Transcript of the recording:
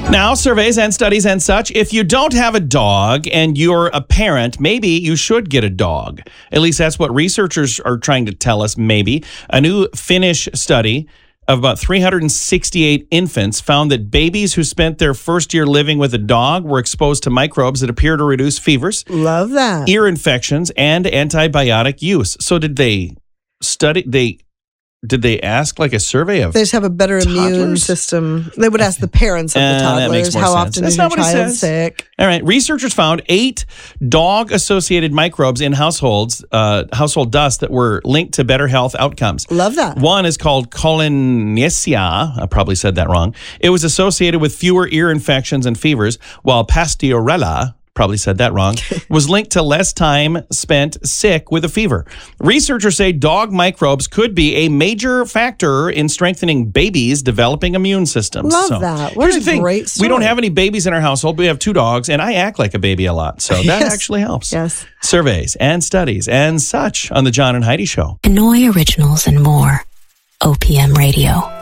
Now, surveys and studies and such, if you don't have a dog and you're a parent, maybe you should get a dog. At least that's what researchers are trying to tell us, maybe. A new Finnish study of about 368 infants found that babies who spent their first year living with a dog were exposed to microbes that appear to reduce fevers, Love that. ear infections, and antibiotic use. So did they ask like a survey of They just have a better immune toddlers? system. They would ask the parents of the That makes toddlers, more how sense. often That's is your not what he child says. sick? All right. Researchers found 8 dog-associated microbes in household dust that were linked to better health outcomes. Love that. One is called Colinesia. I probably said that wrong. It was associated with fewer ear infections and fevers, while Pasteurella, probably said that wrong, was linked to less time spent sick with a fever. Researchers say dog microbes could be a major factor in strengthening babies' developing immune systems. Love that. What here's a the thing. great We don't story. have any babies in our household. We have 2 dogs, and I act like a baby a lot. So that Yes. actually helps. Yes. Surveys and studies and such on The John and Heidi Show. Hanoi Originals and more. OPM Radio.